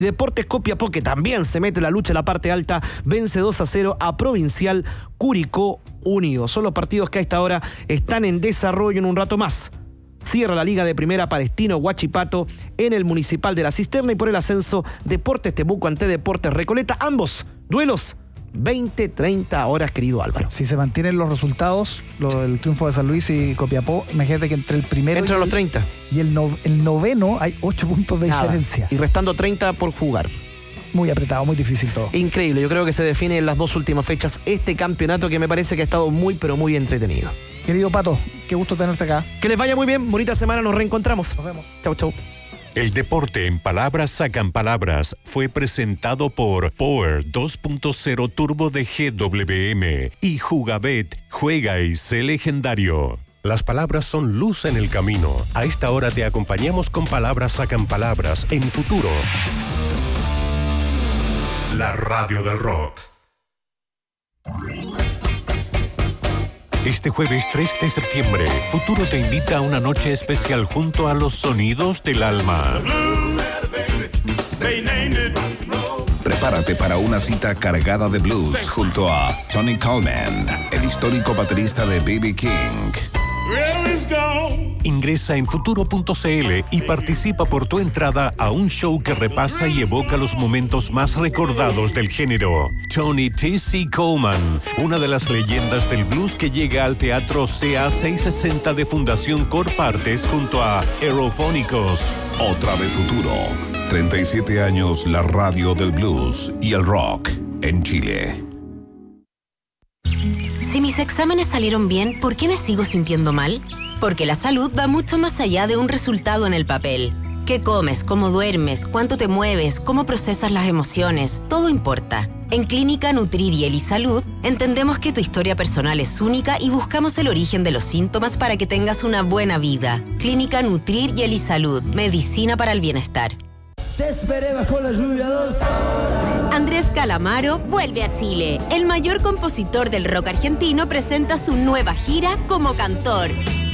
Deportes Copiapó, que también se mete en la lucha en la parte alta, vence 2-0 a Provincial Curicó Unido. Son los partidos que a esta hora están en desarrollo. En un rato más cierra la Liga de Primera Palestino Huachipato en el Municipal de la Cisterna, y por el ascenso Deportes Temuco ante Deportes Recoleta. Ambos duelos 20-30 horas, querido Álvaro. Si se mantienen los resultados, el triunfo de San Luis y Copiapó, imagínate que entre el primero entre los 30 y el noveno hay 8 puntos de diferencia. Y restando 30 por jugar. Muy apretado, muy difícil todo. Increíble, yo creo que se define en las dos últimas fechas este campeonato, que me parece que ha estado muy, pero muy entretenido. Querido Pato, qué gusto tenerte acá. Que les vaya muy bien, bonita semana, nos reencontramos. Nos vemos. Chau, chau. El deporte en palabras sacan palabras fue presentado por Power 2.0 Turbo de GWM y Jugabet, juega y sé legendario. Las palabras son luz en el camino. A esta hora te acompañamos con Palabras sacan palabras en Futuro. La radio del rock. Este jueves 3 de septiembre, Futuro te invita a una noche especial junto a los sonidos del alma. Prepárate para una cita cargada de blues junto a Tony Coleman, el histórico baterista de B.B. King. Ingresa en futuro.cl y participa por tu entrada a un show que repasa y evoca los momentos más recordados del género. Tony T.C. Coleman, una de las leyendas del blues que llega al Teatro CA 660 de Fundación Corpartes junto a Aerofónicos. Otra vez Futuro. 37 años la radio del blues y el rock en Chile. Si mis exámenes salieron bien, ¿por qué me sigo sintiendo mal? Porque la salud va mucho más allá de un resultado en el papel. ¿Qué comes? ¿Cómo duermes? ¿Cuánto te mueves? ¿Cómo procesas las emociones? Todo importa. En Clínica Nutrir y Elisalud entendemos que tu historia personal es única y buscamos el origen de los síntomas para que tengas una buena vida. Clínica Nutrir y Elisalud, medicina para el bienestar. Te esperé bajo la lluvia 2 horas. Andrés Calamaro vuelve a Chile. El mayor compositor del rock argentino presenta su nueva gira como cantor.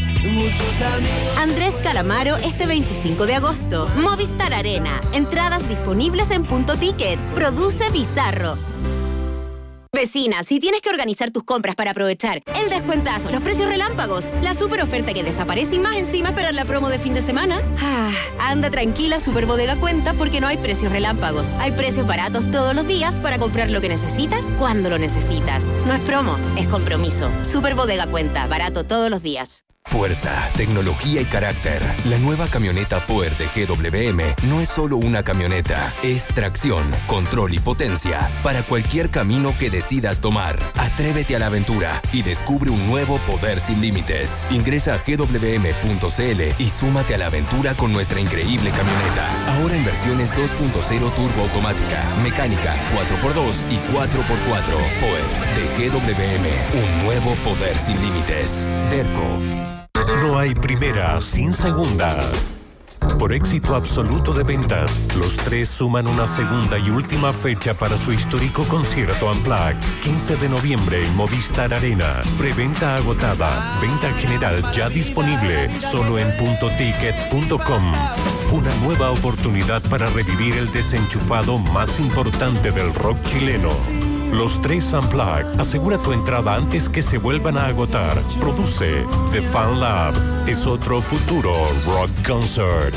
Andrés Calamaro este 25 de agosto. Movistar Arena. Entradas disponibles en Punto Ticket. Produce Bizarro. Vecina, si tienes que organizar tus compras para aprovechar el descuentazo, los precios relámpagos, la super oferta que desaparece y más encima esperar la promo de fin de semana, anda tranquila, Super Bodega cuenta, porque no hay precios relámpagos. Hay precios baratos todos los días para comprar lo que necesitas cuando lo necesitas. No es promo, es compromiso. Super Bodega cuenta, barato todos los días. Fuerza, tecnología y carácter. La nueva camioneta Power de GWM no es solo una camioneta, es tracción, control y potencia para cualquier camino que decidas tomar. Atrévete a la aventura y descubre un nuevo poder sin límites. Ingresa a gwm.cl y súmate a la aventura con nuestra increíble camioneta. Ahora en versiones 2.0 turbo automática, mecánica, 4x2 y 4x4. Power de GWM, un nuevo poder sin límites. Derco. No hay primera sin segunda. Por éxito absoluto de ventas, los tres suman una segunda y última fecha para su histórico concierto Unplugged. 15 de noviembre en Movistar Arena. Preventa agotada. Venta general ya disponible. Solo en puntoticket.com. Una nueva oportunidad para revivir el desenchufado más importante del rock chileno. Los tres Unplugged. Asegura tu entrada antes que se vuelvan a agotar. Produce The Fan Lab. Es otro futuro rock concert.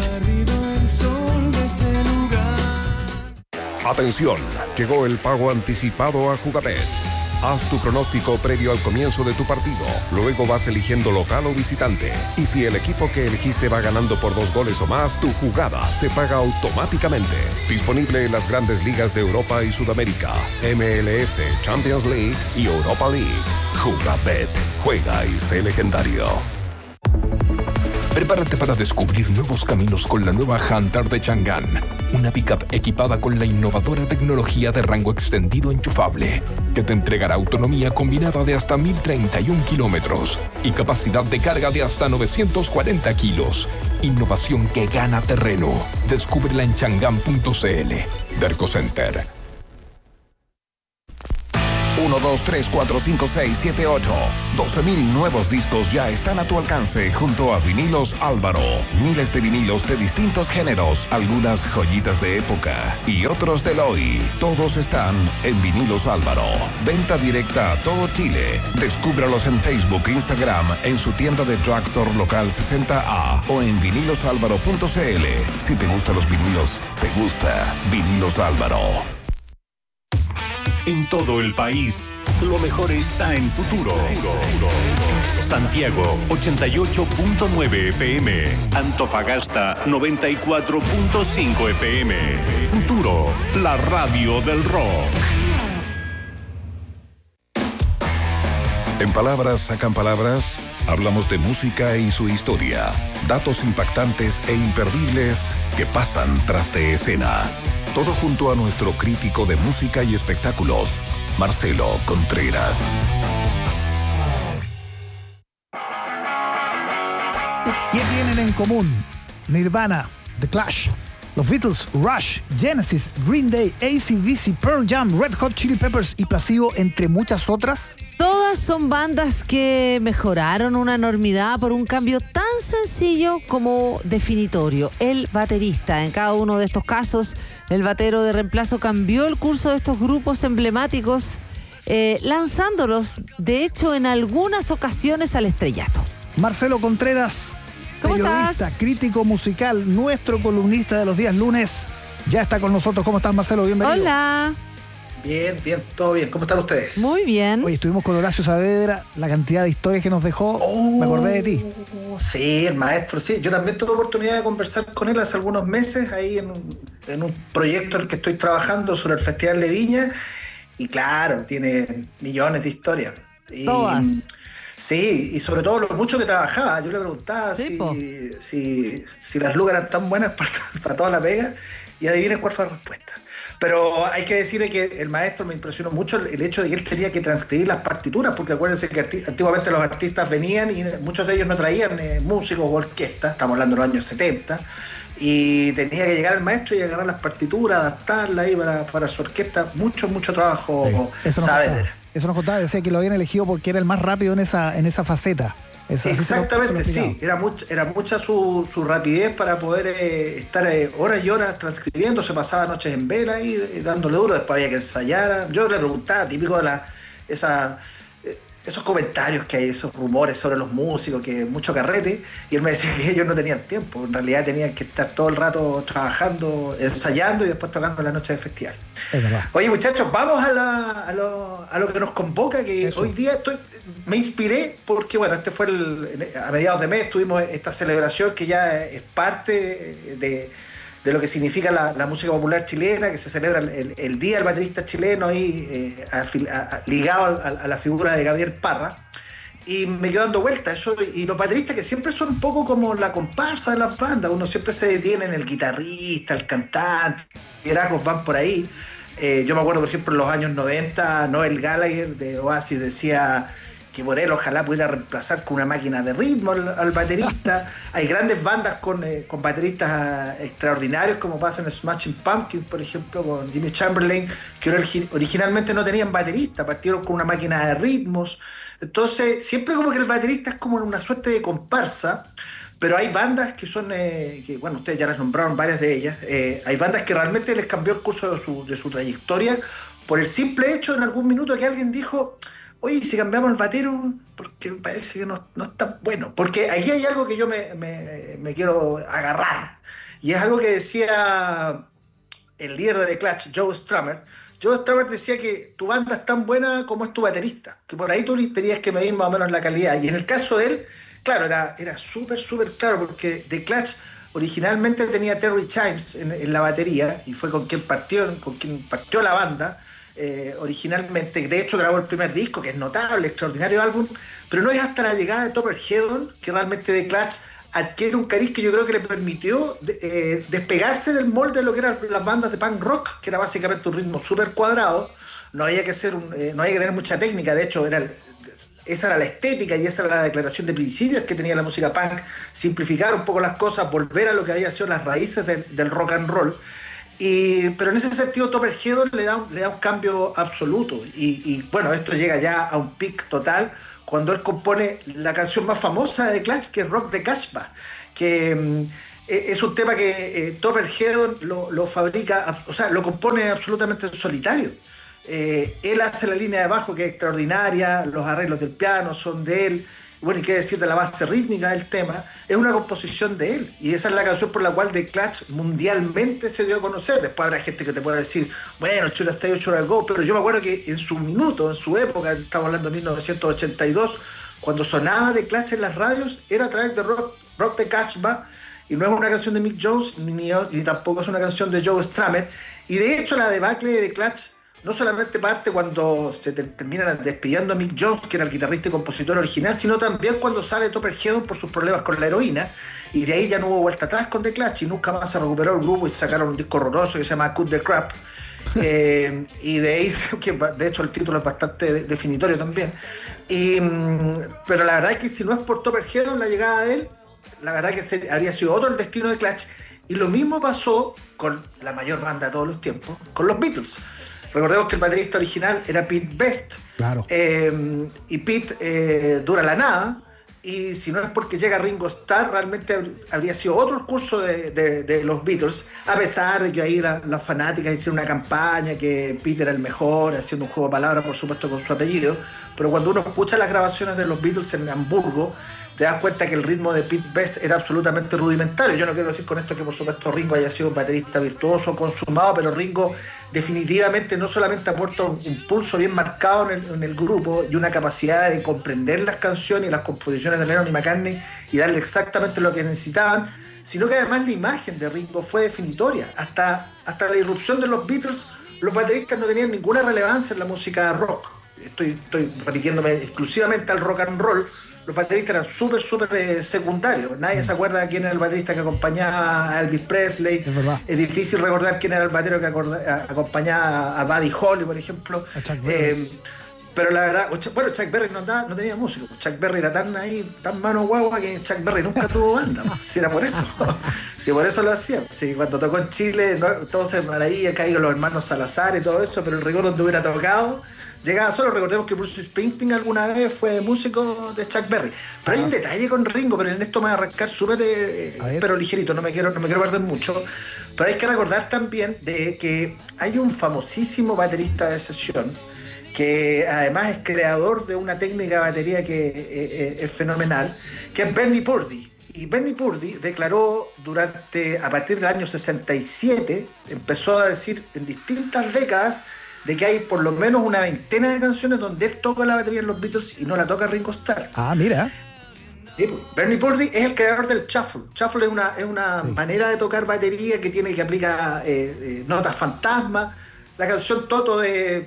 Atención, llegó el pago anticipado a Jugabet. Haz tu pronóstico previo al comienzo de tu partido. Luego vas eligiendo local o visitante. Y si el equipo que elegiste va ganando por 2 goles o más, tu jugada se paga automáticamente. Disponible en las grandes ligas de Europa y Sudamérica, MLS, Champions League y Europa League. Jugabet, juega y sé legendario. Prepárate para descubrir nuevos caminos con la nueva Hunter de Chang'an. Una pickup equipada con la innovadora tecnología de rango extendido enchufable, que te entregará autonomía combinada de hasta 1031 kilómetros y capacidad de carga de hasta 940 kilos. Innovación que gana terreno. Descúbrela en chang'an.cl. Derco Center. 1, 2, 3, 4, 5, 6, 7, 8. 12,000 nuevos discos ya están a tu alcance junto a Vinilos Álvaro. Miles de vinilos de distintos géneros, algunas joyitas de época y otros del hoy. Todos están en Vinilos Álvaro. Venta directa a todo Chile. Descúbralos en Facebook e Instagram, en su tienda de Drugstore Local 60A o en vinilosalvaro.cl. Si te gustan los vinilos, te gusta Vinilos Álvaro. En todo el país, lo mejor está en Futuro. Santiago 88.9 FM, Antofagasta 94.5 FM. Futuro, la radio del rock. En Palabras Sacan Palabras, hablamos de música y su historia. Datos impactantes e imperdibles que pasan tras de escena. Todo junto a nuestro crítico de música y espectáculos, Marcelo Contreras. ¿Qué tienen en común? Nirvana, The Clash, los Beatles, Rush, Genesis, Green Day, AC/DC, Pearl Jam, Red Hot Chili Peppers y Placebo, entre muchas otras. Todas son bandas que mejoraron una enormidad por un cambio tan sencillo como definitorio. El baterista. En cada uno de estos casos, el batero de reemplazo cambió el curso de estos grupos emblemáticos, lanzándolos, de hecho, en algunas ocasiones al estrellato. Marcelo Contreras, ¿cómo periodista, estás? crítico musical, nuestro columnista de los días lunes, ya está con nosotros. ¿Cómo estás, Marcelo? Bienvenido. Hola. Bien, todo bien. ¿Cómo están ustedes? Muy bien. Oye, estuvimos con Horacio Saavedra, la cantidad de historias que nos dejó, me acordé de ti. Sí, el maestro, sí. Yo también tuve oportunidad de conversar con él hace algunos meses ahí en un proyecto en el que estoy trabajando sobre el Festival de Viña. Y claro, tiene millones de historias. Todas. Sí, y sobre todo lo mucho que trabajaba. Yo le preguntaba si las lucas eran tan buenas para toda la pega, y adivinen cuál fue la respuesta. Pero hay que decirle que el maestro me impresionó mucho el hecho de que él tenía que transcribir las partituras, porque acuérdense que antiguamente los artistas venían y muchos de ellos no traían músicos o orquestas, estamos hablando de los años 70, y tenía que llegar el maestro y agarrar las partituras, adaptarlas ahí para su orquesta. Mucho trabajo. Sí, eso nos contaba, decía que lo habían elegido porque era el más rápido en esa faceta. Exactamente, sí. Era mucha su rapidez para poder estar horas y horas transcribiendo. Se pasaba noches en vela y dándole duro. Después había que ensayar. Yo le preguntaba, típico de esos comentarios que hay, esos rumores sobre los músicos, que mucho carrete, y él me decía que ellos no tenían tiempo. En realidad tenían que estar todo el rato trabajando, ensayando y después tocando la noche del festival. Es verdad. Oye, muchachos, vamos a lo que nos convoca, que eso. Hoy día me inspiré porque, bueno, fue a mediados de mes tuvimos esta celebración que ya es parte de lo que significa la música popular chilena, que se celebra el Día del Baterista Chileno, ahí ligado a la figura de Gabriel Parra. Y me quedo dando vueltas eso, y los bateristas, que siempre son un poco como la comparsa de las bandas, uno siempre se detiene en el guitarrista, el cantante, liderazgos van por ahí. Yo me acuerdo, por ejemplo, en los años 90, Noel Gallagher de Oasis decía que por él ojalá pudiera reemplazar con una máquina de ritmo al baterista. Hay grandes bandas con bateristas extraordinarios, como pasa en Smashing Pumpkins, por ejemplo, con Jimmy Chamberlain, que originalmente no tenían baterista, partieron con una máquina de ritmos. Entonces, siempre como que el baterista es como una suerte de comparsa, pero hay bandas que son, bueno, ustedes ya las nombraron, varias de ellas, hay bandas que realmente les cambió el curso de su trayectoria por el simple hecho en algún minuto que alguien dijo: oye, si cambiamos el batero, porque me parece que no es tan bueno. Porque aquí hay algo que yo me quiero agarrar, y es algo que decía el líder de The Clash, Joe Strummer. Joe Strummer decía que tu banda es tan buena como es tu baterista, que por ahí tú tenías que medir más o menos la calidad. Y en el caso de él, claro, era súper claro, porque The Clash originalmente tenía a Terry Chimes en la batería, y fue con quien partió la banda. Originalmente, de hecho grabó el primer disco, que es notable, extraordinario álbum, pero no es hasta la llegada de Topper Headon que realmente The Clash adquiere un cariz que yo creo que le permitió despegarse del molde de lo que eran las bandas de punk rock, que era básicamente un ritmo súper cuadrado. No había que tener mucha técnica, de hecho esa era la estética y esa era la declaración de principios que tenía la música punk: simplificar un poco las cosas, volver a lo que había sido las raíces del rock and roll. Pero en ese sentido Topper Headon le da un cambio absoluto. Y bueno, esto llega ya a un pic total cuando él compone la canción más famosa de Clash, que es Rock the Casbah, que es un tema que Topper Headon lo fabrica, o sea, lo compone absolutamente en solitario. Él hace la línea de bajo, que es extraordinaria, los arreglos del piano son de él. Bueno, y qué decir de la base rítmica del tema, es una composición de él. Y esa es la canción por la cual The Clash mundialmente se dio a conocer. Después habrá gente que te pueda decir, bueno, Should I Stay or Should I Go, pero yo me acuerdo que en su minuto, en su época, estamos hablando de 1982, cuando sonaba The Clash en las radios, era a través de Rock the Casbah, y no es una canción de Mick Jones, ni tampoco es una canción de Joe Strummer. Y de hecho la debacle de The Clash no solamente parte cuando se terminan despidiendo a Mick Jones, que era el guitarrista y compositor original, sino también cuando sale Topper Headon por sus problemas con la heroína, y de ahí ya no hubo vuelta atrás con The Clash, y nunca más se recuperó el grupo y sacaron un disco horroroso que se llama Cut the Crap. Y de ahí, que de hecho el título es bastante definitorio también. Pero la verdad es que si no es por Topper Headon la llegada de él, la verdad que habría sido otro el destino de Clash. Y lo mismo pasó con la mayor banda de todos los tiempos, con los Beatles. Recordemos que el baterista original era Pete Best. Claro. Y Pete dura la nada. Y si no es porque llega Ringo Starr, realmente habría sido otro el curso de los Beatles. A pesar de que ahí las fanáticas hicieron una campaña que Pete era el mejor, haciendo un juego de palabras, por supuesto, con su apellido. Pero cuando uno escucha las grabaciones de los Beatles en Hamburgo, te das cuenta que el ritmo de Pete Best era absolutamente rudimentario. Yo no quiero decir con esto que por supuesto Ringo haya sido un baterista virtuoso, consumado, pero Ringo definitivamente no solamente aporta un pulso bien marcado en el grupo y una capacidad de comprender las canciones y las composiciones de Lennon y McCartney y darle exactamente lo que necesitaban, sino que además la imagen de Ringo fue definitoria. Hasta la irrupción de los Beatles, los bateristas no tenían ninguna relevancia en la música rock. Estoy repitiéndome exclusivamente al rock and roll. Los bateristas eran súper secundarios. Nadie se acuerda de quién era el baterista que acompañaba a Elvis Presley. Es difícil recordar quién era el batero que acompañaba a Buddy Holly, por ejemplo. Pero la verdad, bueno, Chuck Berry no tenía músico. Chuck Berry era tan mano guagua que Chuck Berry nunca tuvo banda. Si era por eso. Si por eso lo hacía. Si cuando tocó en Chile, todos se maravillan, caído los hermanos Salazar y todo eso, pero el rigor donde hubiera tocado llegaba solo. Recordemos que Bruce Springsteen alguna vez fue músico de Chuck Berry. Pero hay un detalle con Ringo, pero en esto me voy a arrancar súper pero ligerito, no me quiero perder mucho. Pero hay que recordar también de que hay un famosísimo baterista de sesión que además es creador de una técnica de batería que es fenomenal, que es Bernie Purdy. Y Bernie Purdy declaró a partir del año 67, empezó a decir en distintas décadas de que hay por lo menos una veintena de canciones donde él toca la batería en los Beatles y no la toca Ringo Starr. Ah, mira. Bernie Purdy es el creador del shuffle. Shuffle es una manera de tocar batería que aplica notas fantasma. La canción Toto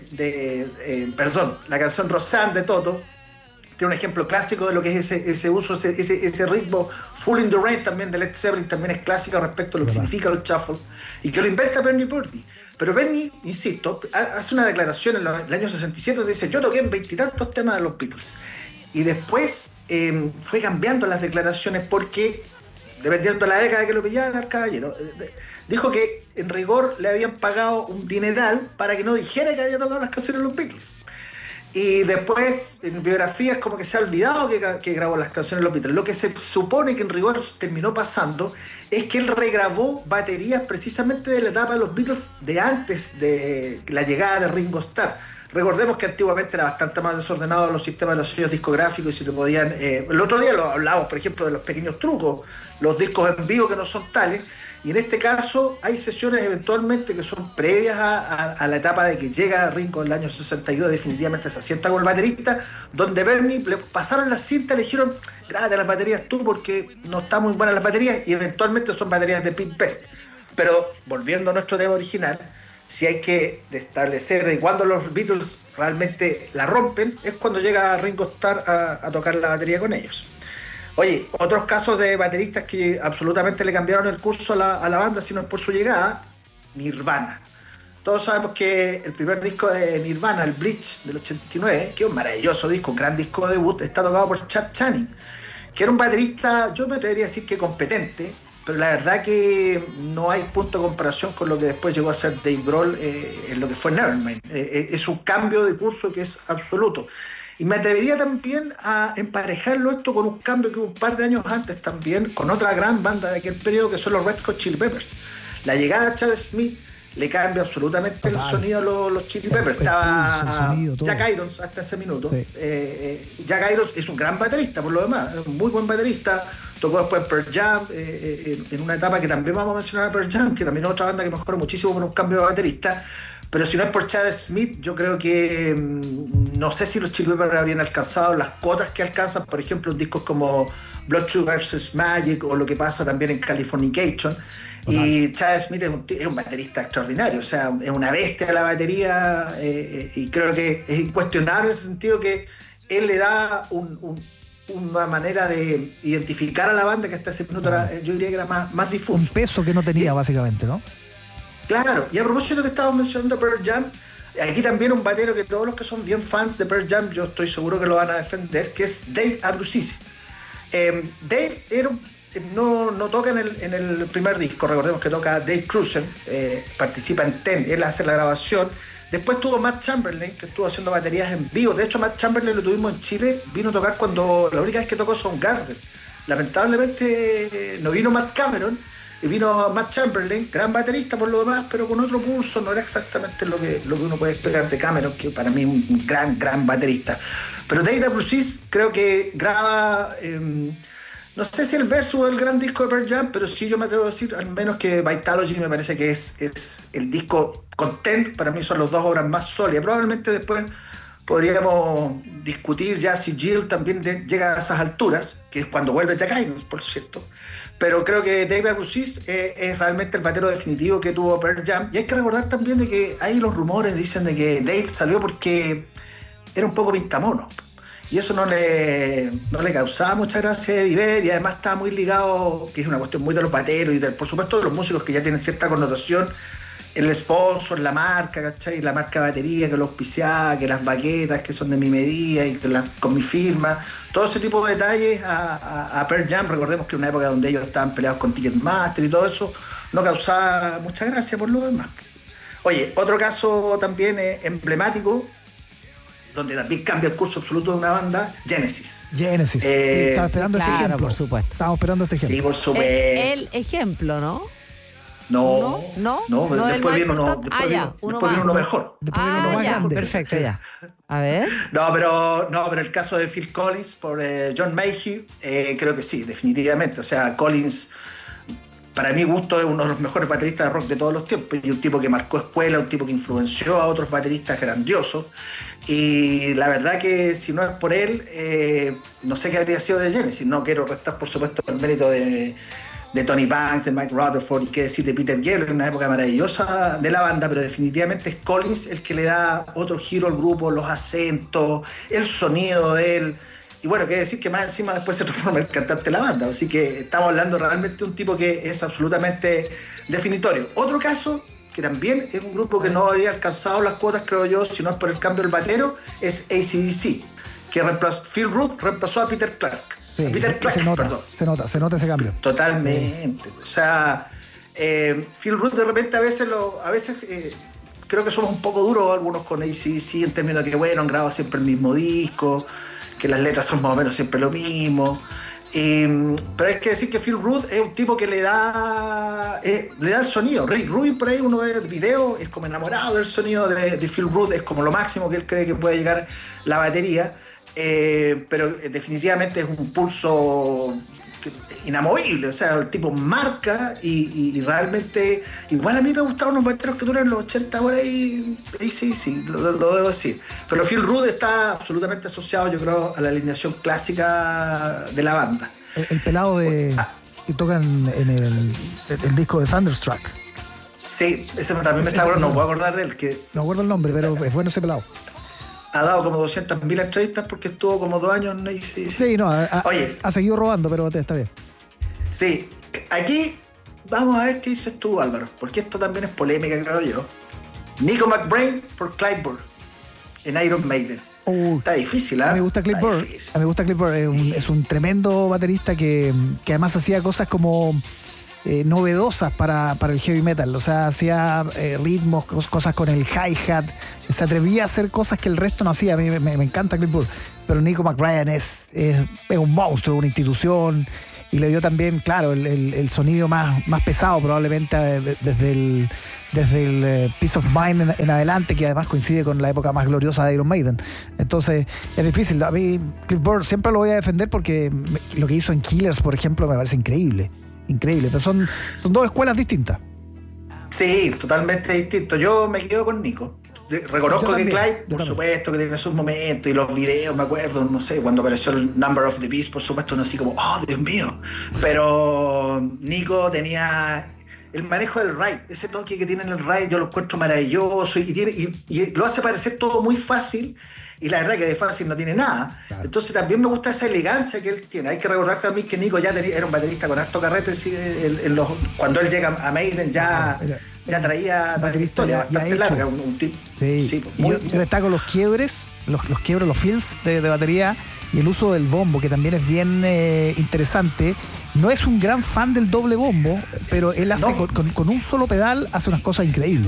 la canción Rosanne de Toto tiene un ejemplo clásico de lo que es ese uso, ese ritmo. Full in the Rain también de Led Zeppelin también es clásico respecto a lo que significa el shuffle y que lo inventa Bernie Purdy. Pero Bernie, insisto, hace una declaración en el año 67 donde dice: yo toqué en 20 y tantos temas de los Beatles. Y después fue cambiando las declaraciones porque, dependiendo de la década que lo pillaban al caballero, dijo que en rigor le habían pagado un dineral para que no dijera que había tocado las canciones de los Beatles. Y después, en biografías, como que se ha olvidado que grabó las canciones de los Beatles. Lo que se supone que en rigor terminó pasando es que él regrabó baterías precisamente de la etapa de los Beatles de antes de la llegada de Ringo Starr. Recordemos que antiguamente era bastante más desordenado los sistemas de los sellos discográficos y si te podían... el otro día lo hablábamos, por ejemplo, de los pequeños trucos, los discos en vivo que no son tales. Y en este caso hay sesiones eventualmente que son previas a la etapa de que llega Ringo en el año 62, definitivamente se asienta con el baterista, donde Bernie le pasaron la cinta, le dijeron: grábate las baterías tú porque no están muy buenas las baterías, y eventualmente son baterías de Pete Best. Pero volviendo a nuestro tema original, si hay que establecer de cuándo los Beatles realmente la rompen, es cuando llega Ringo Starr a tocar la batería con ellos. Oye, otros casos de bateristas que absolutamente le cambiaron el curso a la banda, si no es por su llegada, Nirvana. Todos sabemos que el primer disco de Nirvana, el Bleach del 89, que es un maravilloso disco, un gran disco de debut, está tocado por Chad Channing, que era un baterista, yo me atrevería a decir que competente, pero la verdad que no hay punto de comparación con lo que después llegó a ser Dave Grohl en lo que fue Nevermind. Es un cambio de curso que es absoluto. Y me atrevería también a emparejarlo esto con un cambio que un par de años antes también, con otra gran banda de aquel periodo que son los Red Hot Chili Peppers. La llegada de Chad Smith le cambia absolutamente el sonido a los Chili Peppers. Estaba Jack Irons hasta ese minuto. Sí. Jack Irons es un gran baterista, por lo demás, es un muy buen baterista. Tocó después en Pearl Jam, en una etapa que también vamos a mencionar a Pearl Jam, que también es otra banda que mejoró muchísimo con un cambio de baterista. Pero si no es por Chad Smith, yo creo que no sé si los Chili Peppers habrían alcanzado las cotas que alcanzan, por ejemplo, en discos como Blood Sugar vs. Magic o lo que pasa también en Californication. Y Chad Smith es un baterista extraordinario, o sea, es una bestia de la batería, y creo que es incuestionable en ese sentido que él le da una manera de identificar a la banda que hasta ese minuto yo diría que era más difuso. Un peso que no tenía, básicamente, ¿no? Claro, y a propósito que estábamos mencionando Pearl Jam, aquí también un batero que todos los que son bien fans de Pearl Jam, yo estoy seguro que lo van a defender, que es Dave Abruzzese. Dave no toca en el primer disco, recordemos que toca Dave Cruzen, participa en Ten, él hace la grabación. Después tuvo Matt Chamberlain, que estuvo haciendo baterías en vivo. De hecho, Matt Chamberlain lo tuvimos en Chile, vino a tocar cuando la única vez que tocó Soundgarden. Lamentablemente no vino Matt Cameron, y vino Matt Chamberlain, gran baterista por lo demás, pero con otro pulso, no era exactamente lo que uno puede esperar de Cameron, que para mí es un gran baterista. Pero Dave Abruzzese creo que graba, no sé si el verso del gran disco de Pearl Jam, pero sí yo me atrevo a decir, al menos que Vitalogy me parece que es el disco con Ten, para mí son las dos obras más sólidas. Probablemente después podríamos discutir ya si Jill también llega a esas alturas, que es cuando vuelve Jack Irons, por cierto. Pero creo que Dave Abruzzese es realmente el batero definitivo que tuvo Pearl Jam. Y hay que recordar también de que ahí los rumores dicen de que Dave salió porque era un poco pintamono. Y eso no le causaba mucha gracia de vivir, y además estaba muy ligado, que es una cuestión muy de los bateros y por supuesto de los músicos que ya tienen cierta connotación, el sponsor, la marca, ¿cachai? La marca batería que lo auspiciaba, que las baquetas que son de mi medida y con mi firma, todo ese tipo de detalles a Pearl Jam. Recordemos que en una época donde ellos estaban peleados con Ticketmaster y todo eso, no causaba mucha gracia por lo demás. Oye, otro caso también emblemático, donde también cambia el curso absoluto de una banda, Genesis. Estaba esperando este ejemplo. Por supuesto. Estábamos esperando este ejemplo. Sí, por supuesto. Es el ejemplo, ¿no? No, después viene uno mejor. Después viene uno más grande. Perfecto, ya. A ver. No, pero el caso de Phil Collins por John Mayhew, creo que sí, definitivamente. O sea, Collins, para mi gusto, es uno de los mejores bateristas de rock de todos los tiempos. Y un tipo que marcó escuela, un tipo que influenció a otros bateristas grandiosos. Y la verdad que si no es por él, no sé qué habría sido de Genesis. No quiero restar, por supuesto, el mérito de Tony Banks, de Mike Rutherford, y qué decir de Peter Gabriel, en una época maravillosa de la banda, pero definitivamente es Collins el que le da otro giro al grupo, los acentos, el sonido de él. Y bueno, qué decir que más encima después se transforma en el cantante de la banda. Así que estamos hablando realmente de un tipo que es absolutamente definitorio. Otro caso, que también es un grupo que no habría alcanzado las cuotas, creo yo, si no es por el cambio del batero, es AC/DC, que Phil Root reemplazó a Peter Clark. Sí, Peter Clark, se nota ese cambio. Totalmente. O sea, Phil Root de repente a veces creo que somos un poco duros algunos con AC/DC en términos de que, bueno, han grabado siempre el mismo disco, que las letras son más o menos siempre lo mismo. Pero hay que decir que Phil Root es un tipo que le da el sonido. Rick Rubin, por ahí uno ve el video, es como enamorado del sonido de Phil Root, es como lo máximo que él cree que puede llegar la batería. Pero definitivamente es un pulso inamovible, o sea, el tipo marca y realmente, igual a mí me gustaban unos bateros que duran los 80 por ahí, sí, lo debo decir, pero Phil Root está absolutamente asociado, yo creo, a la alineación clásica de la banda. El pelado que toca en el disco de Thunderstruck. Sí, ese también me está hablando, no puedo acordar de él. No acuerdo el nombre, pero es bueno ese pelado. Ha dado como 200.000 entrevistas porque estuvo como 2 años en AC/DC. Sí, no, ha seguido robando, pero está bien. Sí, aquí vamos a ver qué dices tú, Álvaro, porque esto también es polémica, creo yo. Nico McBrain por Clive Burr en Iron Maiden. Está difícil, ¿eh? A mí me gusta Clive Burr. Es un tremendo baterista que además hacía cosas como novedosas para el heavy metal. O sea, hacía ritmos, cosas con el hi-hat. Se atrevía a hacer cosas que el resto no hacía. A mí me encanta Cliff Burr. Pero Nico McBrien es un monstruo, una institución. Y le dio también, claro, el sonido más pesado probablemente desde el Peace of Mind en adelante, que además coincide con la época más gloriosa de Iron Maiden. Entonces es difícil. A mí Cliff Burr siempre lo voy a defender porque lo que hizo en Killers, por ejemplo, me parece increíble, pero son dos escuelas distintas. Sí, totalmente distinto. Yo me quedo con Nico. Reconozco que Clive, por supuesto, que tiene sus momentos y los videos, me acuerdo, no sé, cuando apareció el Number of the Beast, por supuesto, uno así como, oh, Dios mío. Pero Nico tenía el manejo del ride, ese toque que tiene en el ride, yo lo encuentro maravilloso y lo hace parecer todo muy fácil. Y la verdad que de fácil no tiene nada. Claro. Entonces también me gusta esa elegancia que él tiene. Hay que recordar también que Nico ya era un baterista con harto carrete. Cuando él llega a Maiden ya traía historia bastante larga. Un tipo. Sí, yo destaco los quiebres, los fills de batería y el uso del bombo, que también es bien interesante. No es un gran fan del doble bombo, pero él hace con un solo pedal hace unas cosas increíbles.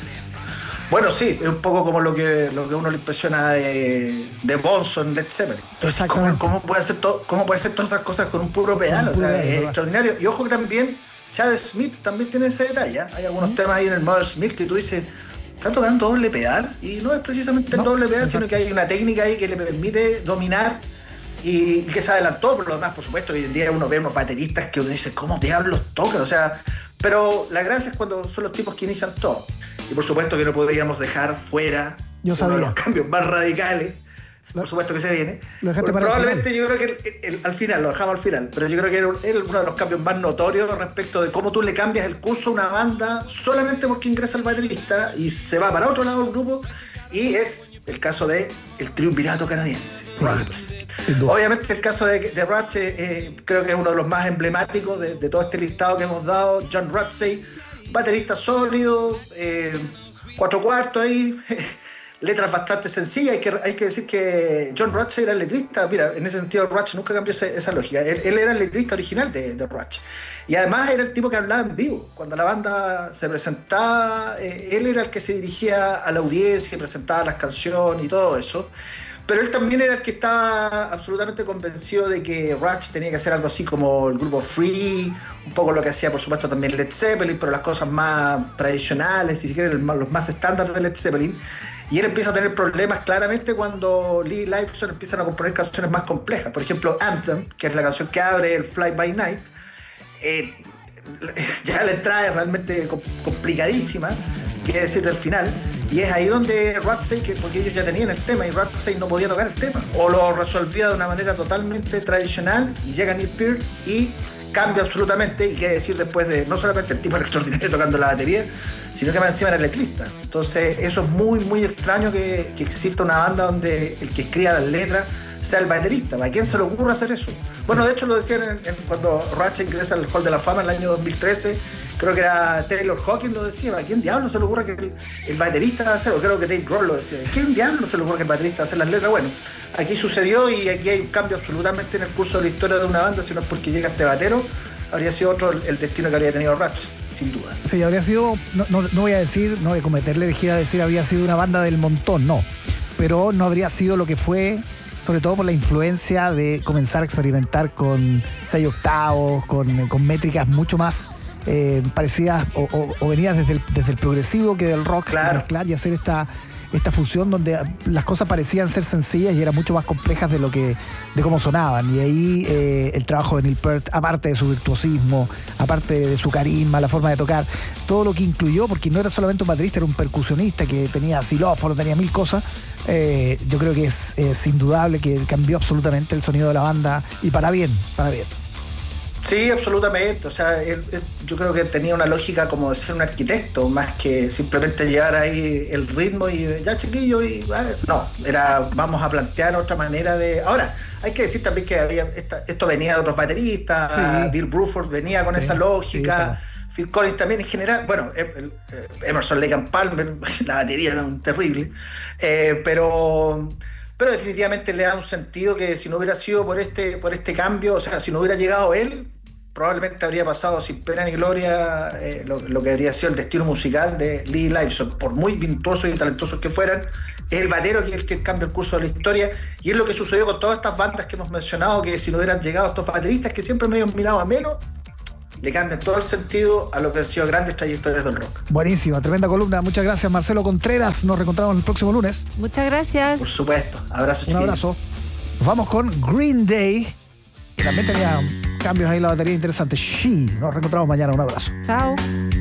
Bueno, sí, es un poco como lo que uno le impresiona de Bonzo en Led Zeppelin. Exactamente. ¿Cómo puede hacer todas esas cosas con un puro pedal? O sea, es extraordinario. Y ojo que también Chad Smith también tiene ese detalle. Hay algunos temas ahí en el Mother Smith que tú dices, está tocando doble pedal, y no es precisamente el doble pedal, sino que hay una técnica ahí que le permite dominar y que se adelantó. Por lo demás, por supuesto, hoy en día uno ve unos bateristas que uno dice, ¿cómo diablos tocan? O sea, pero la gracia es cuando son los tipos que inician todo. Y por supuesto que no podríamos dejar fuera uno de los cambios más radicales. Por supuesto que se viene. Probablemente yo creo que al final, lo dejamos al final, pero yo creo que era uno de los cambios más notorios respecto de cómo tú le cambias el curso a una banda solamente porque ingresa el baterista y se va para otro lado del grupo, y es el caso de el triunvirato canadiense, Rush. Obviamente el caso de Rush creo que es uno de los más emblemáticos de todo este listado que hemos dado. John Rutsey, baterista sólido, 4/4 ahí, letras bastante sencillas. Hay que decir que John Rutsey era el letrista. Mira, en ese sentido Rush nunca cambió esa lógica. Él era el letrista original de Rush. Y además era el tipo que hablaba en vivo. Cuando la banda se presentaba, él era el que se dirigía a la audiencia y presentaba las canciones y todo eso. Pero él también era el que estaba absolutamente convencido de que Rush tenía que hacer algo así como el grupo Free, un poco lo que hacía por supuesto también Led Zeppelin, pero las cosas más tradicionales, si quieren los más estándares de Led Zeppelin. Y él empieza a tener problemas claramente cuando Lee y Lifeson empiezan a componer canciones más complejas. Por ejemplo, Anthem, que es la canción que abre el Fly By Night, ya la entrada es realmente complicadísima, quiere decir del final. Y es ahí donde Rutsey, porque ellos ya tenían el tema y Rutsey no podía tocar el tema, o lo resolvía de una manera totalmente tradicional, y llega Neil Peart y cambia absolutamente. Y qué decir después de no solamente el tipo extraordinario tocando la batería, sino que más encima era el letrista. Entonces eso es muy muy extraño que exista una banda donde el que escriba las letras sea el baterista. ¿Para quién se le ocurre hacer eso? Bueno, de hecho lo decían cuando Rush ingresa al Hall de la Fama en el año 2013, creo que era Taylor Hawkins lo decía. ¿A quién diablo se le ocurre que el baterista va a hacer? O creo que Dave Grohl lo decía. ¿A quién diablo se le ocurre que el baterista va a hacer las letras? Bueno, aquí sucedió, y aquí hay un cambio absolutamente en el curso de la historia de una banda. Si no es porque llega este batero, habría sido otro el destino que habría tenido Rush, sin duda. Sí, habría sido, no voy a cometer la herejía de decir habría sido una banda del montón, no. Pero no habría sido lo que fue, sobre todo por la influencia de comenzar a experimentar con 6 octavos, con métricas mucho más parecidas o venidas desde el progresivo que del rock, claro. Mezclar y hacer esta fusión donde las cosas parecían ser sencillas y eran mucho más complejas de cómo sonaban. Y ahí el trabajo de Neil Peart, aparte de su virtuosismo, aparte de su carisma, la forma de tocar, todo lo que incluyó, porque no era solamente un baterista, era un percusionista que tenía xilófono, tenía 1000 cosas. Yo creo que es indudable que cambió absolutamente el sonido de la banda, y para bien. Sí, absolutamente. O sea, yo creo que tenía una lógica como de ser un arquitecto, más que simplemente llevar ahí el ritmo y ya, chiquillo, y no, era vamos a plantear otra manera de... Ahora, hay que decir también que esto venía de otros bateristas, sí. Bill Bruford venía con esa lógica, sí, Phil Collins también en general, bueno, Emerson Lake and Palmer, la batería era terrible, pero definitivamente le da un sentido que si no hubiera sido por este cambio, o sea, si no hubiera llegado él, probablemente habría pasado sin pena ni gloria lo que habría sido el destino musical de Lee Liveson. Por muy virtuosos y talentosos que fueran, es el batero que es el que cambia el curso de la historia, y es lo que sucedió con todas estas bandas que hemos mencionado, que si no hubieran llegado estos bateristas que siempre medio mirado a menos, le cambian todo el sentido a lo que han sido grandes trayectorias del rock. Buenísima, tremenda columna. Muchas gracias, Marcelo Contreras. Nos reencontramos el próximo lunes. Muchas gracias. Por supuesto. Abrazo, Un chiquillos. abrazo. Nos vamos con Green Day, que también tenía cambios ahí en la batería interesantes. She. Nos reencontramos mañana. Un abrazo. Chao.